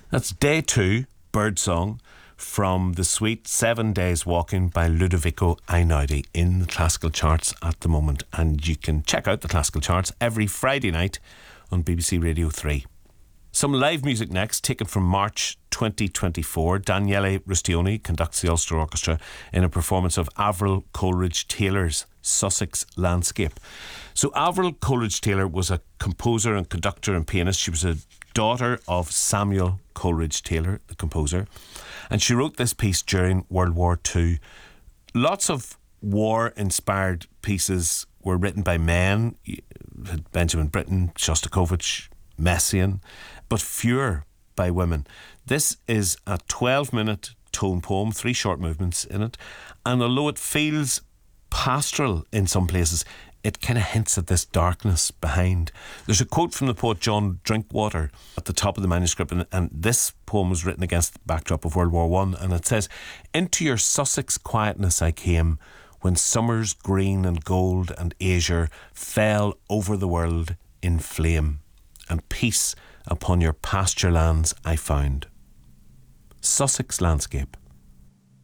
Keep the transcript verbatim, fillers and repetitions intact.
That's Day Two, Birdsong, from the suite Seven Days Walking by Ludovico Einaudi in the classical charts at the moment. And you can check out the classical charts every Friday night on B B C Radio three. Some live music next, taken from March twenty twenty-four. Daniele Rustioni conducts the Ulster Orchestra in a performance of Avril Coleridge-Taylor's Sussex Landscape. So Avril Coleridge-Taylor was a composer and conductor and pianist. She was a daughter of Samuel Coleridge-Taylor, the composer, and she wrote this piece during World War Two. Lots of war-inspired pieces were written by men. Benjamin Britten, Shostakovich, Messiaen, but fewer by women. This is a twelve-minute tone poem, three short movements in it, and although it feels pastoral in some places, it kind of hints at this darkness behind. There's a quote from the poet John Drinkwater at the top of the manuscript, and, and this poem was written against the backdrop of World War One, and it says, "Into your Sussex quietness I came, when summer's green and gold and azure fell over the world in flame, and peace upon your pasture lands I found." Sussex Landscape.